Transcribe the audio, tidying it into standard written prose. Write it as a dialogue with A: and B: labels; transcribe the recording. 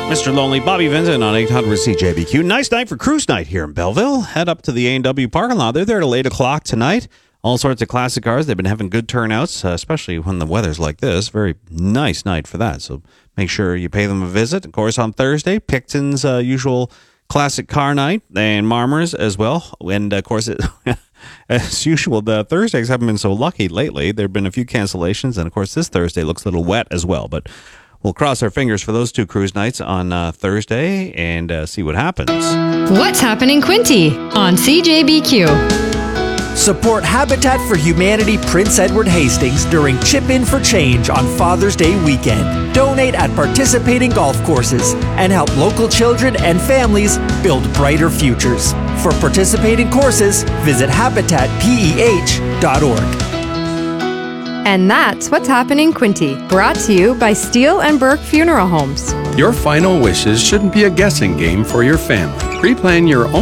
A: Mr. Lonely, Bobby Vincent on 800 CJBQ. Nice night for cruise night here in Belleville. Head up to the A&W parking lot. They're there till 8 o'clock tonight. All sorts of classic cars. They've been having good turnouts, especially when the weather's like this. Very nice night for that. So make sure you pay them a visit. Of course, on Thursday, Picton's usual classic car night, and Marmor's as well. And, of course, as usual, the Thursdays haven't been so lucky lately. There have been a few cancellations, and, of course, this Thursday looks a little wet as well. But we'll cross our fingers for those two cruise nights on Thursday and see what happens.
B: What's happening, Quinty, on CJBQ?
C: Support Habitat for Humanity Prince Edward Hastings during Chip In for Change on Father's Day weekend. Donate at participating golf courses and help local children and families build brighter futures. For participating courses, visit habitatpeh.org.
B: And that's What's Happening, Quinty, brought to you by Steele and Burke Funeral Homes.
D: Your final wishes shouldn't be a guessing game for your family. Pre-plan your own